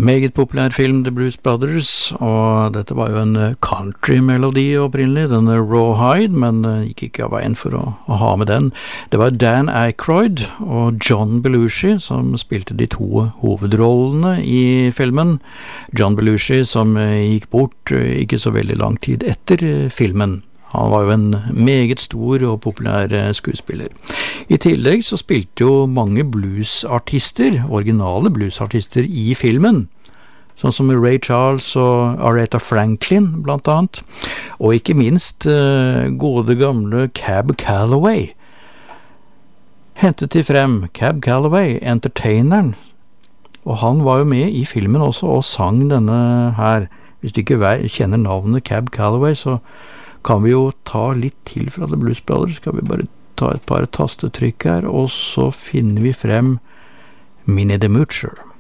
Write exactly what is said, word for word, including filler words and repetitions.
Meget populær film, The Blues Brothers, og dette var jo en country-melodi opprinnelig, denne Rawhide, men gikk ikke av veien for å, å ha med den. Det var Dan Aykroyd og John Belushi som spilte de to hovedrollene i filmen. John Belushi som gikk bort ikke så veldig lang tid etter filmen. Han var jo en meget stor og populær skuespiller. I tillegg så spilte jo mange bluesartister, originale bluesartister i filmen, sånn som Ray Charles og Aretha Franklin blant annet, og ikke minst uh, gode gamle Cab Calloway. Hentet de frem Cab Calloway, entertaineren, og han var jo med i filmen også og sang denne her. Hvis du ikke kjenner navnet Cab Calloway, så kan vi jo ta litt til fra The Blues Brothers. Skal vi bare ta et par tastetrykk her, og så finner vi frem Minnie the Moocher.